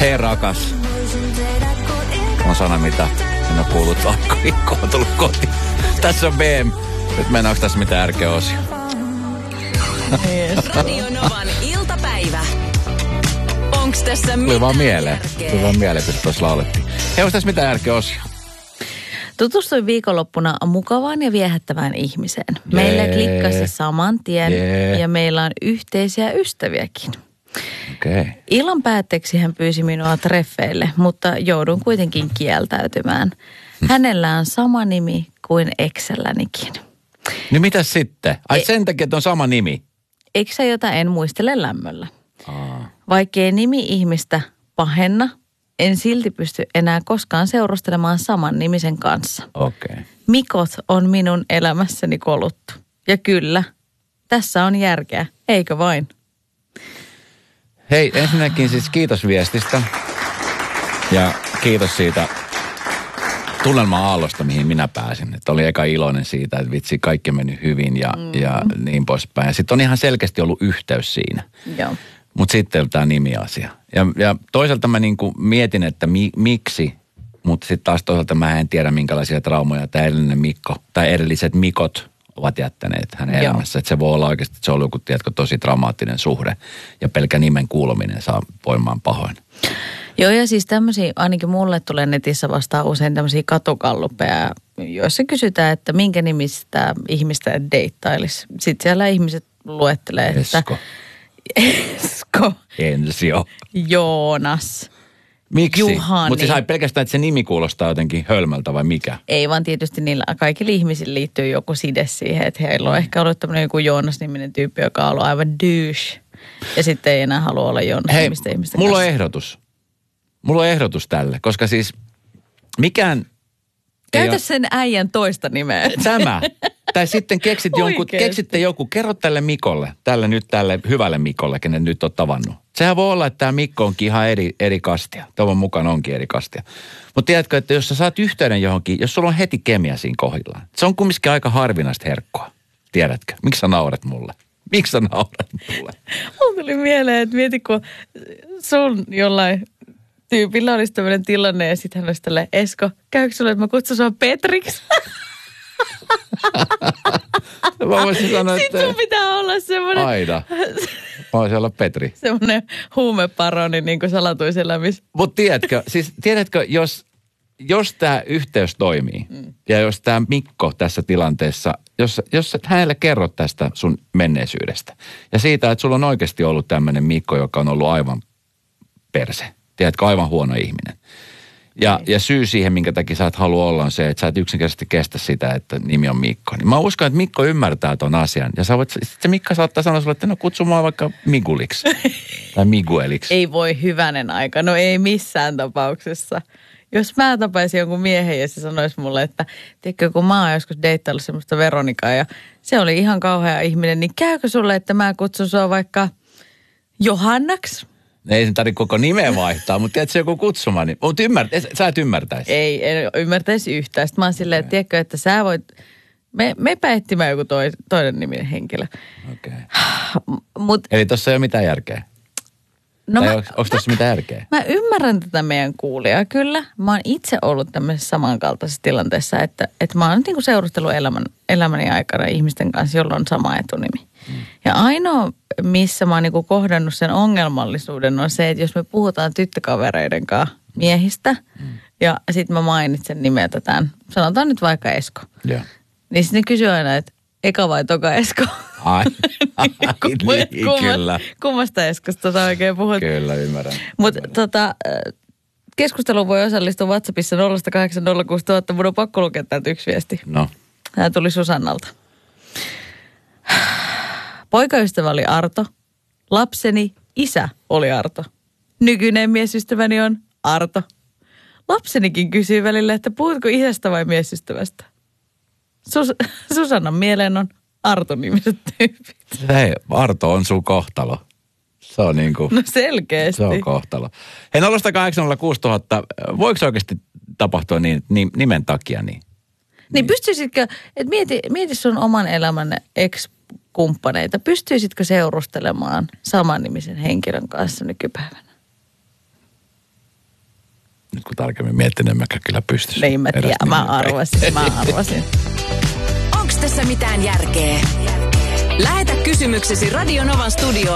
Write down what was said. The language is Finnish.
Hei rakas. On sana, mitä en ole kuullut vaikka kun on tullut kotiin. Tässä on BM. Nyt mennään, onko tässä mitään järkeä osio? Radio Novan iltapäivä. Onks tässä mitään Tuli vaan mieleen, kun tuossa laulettiin. Hei, onko tässä mitään järkeä osio? Tutustuin viikonloppuna mukavaan ja viehättävään ihmiseen. Meillä klikkasi saman tien ja meillä on yhteisiä ystäviäkin. Okay. Illan päätteeksi hän pyysi minua treffeille, mutta joudun kuitenkin kieltäytymään. Hänellä on sama nimi kuin exällänikin. Niin mitäs sitten? Ai sen takia, että on sama nimi? Eksä, jota en muistele lämmöllä. Vaikkei nimi ihmistä pahenna, en silti pysty enää koskaan seurustelemaan saman nimisen kanssa. Okay. Mikot on minun elämässäni koluttu. Ja kyllä, tässä on järkeä, eikö vain? Hei, ensinnäkin siis kiitos viestistä. Ja kiitos siitä tunnelma-aallosta, mihin minä pääsin. Että oli eka iloinen siitä, että vitsi, kaikki meni hyvin ja niin poispäin. Ja sitten on ihan selkeästi ollut yhteys siinä. Joo. Mutta sitten tämä nimiasia. Ja toisaalta mä niinku mietin, että miksi, mutta sitten taas toisaalta mä en tiedä, minkälaisia traumoja tämä edellinen Mikko tai edelliset Mikot ovat jättäneet hänen elämässä. Että se voi olla oikeasti, että se on joku, tiedätkö, tosi dramaattinen suhde ja pelkä nimen kuuluminen saa voimaan pahoin. Joo, ja siis tämmöisiä, ainakin mulle tulee netissä vastaan usein tämmöisiä katukallupeja, joissa kysytään, että minkä nimistä ihmistä deittailisi. Sitten siellä ihmiset luettelee, että Esko. Ensio. Joonas. Miksi? Juhani. Mutta siis pelkästään, että se nimi kuulostaa jotenkin hölmöltä vai mikä? Ei, vaan tietysti niillä kaikilla ihmisillä liittyy joku side siihen, että heillä on ehkä ollut tämmöinen joku Joonas-niminen tyyppi, joka on ollut aivan douche. Ja sitten ei enää halua olla Joonas-nimistä ihmistä mulla kanssa. on ehdotus. Mulla on ehdotus tälle, koska siis mikään... Käytä sen äijän toista nimeä. Tämä. Tai sitten keksitte joku, kerro tälle Mikolle, tälle hyvälle Mikolle, kenen nyt on tavannut. Sehän voi olla, että tämä Mikko onkin ihan eri kastia. Toivon mukaan onkin eri kastia. Mutta tiedätkö, että jos sä saat yhteyden johonkin, jos sulla on heti kemia siinä kohdillaan. Se on kumminkin aika harvinaista herkkoa. Tiedätkö? Miksi sä naurat mulle? Miksi sä naurat mulle? Mulla tuli mieleen, että mieti, kun sun jollain tyypillä olisi tämmöinen tilanne ja sitten hän olisi tälleen, Esko, käykö sulle, että mä kutsun sua Petriksi? Mä voisin sanoa, että... Sitten sun pitää olla semmoinen... Aida. Mä voisin olla Petri. Semmoinen huumeparoni niin kuin salatuiselämissä. Mutta tiedätkö, jos tämä yhteys toimii ja jos tämä Mikko tässä tilanteessa, jos hänelle kerrot tästä sun menneisyydestä ja siitä, että sulla on oikeasti ollut tämmöinen Mikko, joka on ollut aivan perse. Tiedätkö, aivan huono ihminen. Ja syy siihen, minkä takia sä et halua olla, on se, että sä et yksinkertaisesti kestä sitä, että nimi on Mikko. Niin mä uskon, että Mikko ymmärtää ton asian. Ja se Mikko saattaa sanoa sulle, että no kutsu mua vaikka Miguliksi. Tai Migueliksi. Ei voi hyvänen aika. No ei missään tapauksessa. Jos mä tapaisin jonkun miehen ja se sanoisi mulle, että tiedätkö, kun mä oon joskus deittaillut semmoista Veronikaa ja se oli ihan kauhea ihminen, niin käykö sulle, että mä kutsun sua vaikka Johannaksi? Ei sen tarvitse koko nimeä vaihtaa, mutta tiedätkö joku kutsuma, niin sä et ymmärtäisi. Ei, en ymmärtäisi yhtään. Sitten mä oon silleen, että tiedätkö, että sä voit, mepä etsimään joku toinen niminen henkilö. Okei. Okay. Eli tossa ei ole mitään järkeä? No onko tossa mitään järkeä? Mä ymmärrän tätä meidän kuulijaa, kyllä. Mä oon itse ollut tämmöisessä samankaltaisessa tilanteessa, että mä oon niin kuin seurustellut elämäni aikana ihmisten kanssa, jolla on sama etunimi. Ja ainoa, missä mä oon niin kuin kohdannut sen ongelmallisuuden, on se, että jos me puhutaan tyttökavereiden kanssa miehistä, ja sitten mä mainitsen nimeltä tämän, sanotaan nyt vaikka Esko. Joo. Niin sitten ne kysyy aina, että eka vai toka Esko? Ai, kyllä. Kummasta Eskosta sä oikein puhut? Kyllä, ymmärrän. Mutta keskusteluun voi osallistua WhatsAppissa 0806000. Mun on pakko lukea täältä yksi viesti. No. Tämä tuli Susannalta. Poikaystävä oli Arto. Lapseni isä oli Arto. Nykyinen miesystäväni on Arto. Lapsenikin kysyy välillä, että puhutko isästä vai miesystävästä? Susannan mieleen on Arto-nimiset tyypit. Hei, Arto on sun kohtalo. Se on niin kuin... No selkeästi. Se on kohtalo. Hei, 0806000, voiko oikeasti tapahtua niin nimen takia niin? Niin pystyisitkö, että mieti sun oman elämän ex-kumppaneita. Pystyisitkö seurustelemaan saman nimisen henkilön kanssa nykypäivänä? tarkemmin miettinyt, mä kyllä pystyisin. Niin mä tiedän, mä arvasin. Onks tässä mitään järkeä? Lähetä kysymyksesi Radio Novan studioon